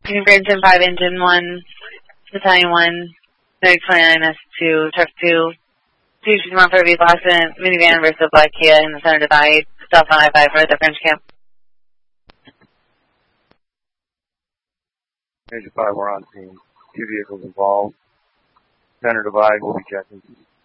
Brampton 5, Engine 1, Battalion 1, Medic 29S2, Truck 2, Fusion Mount Vehicle accident, minivan versus a black Kia in the center divide, south on I-5 for the French camp. Major 5, we're on scene. 2 vehicles involved. Center divide, we'll be checking.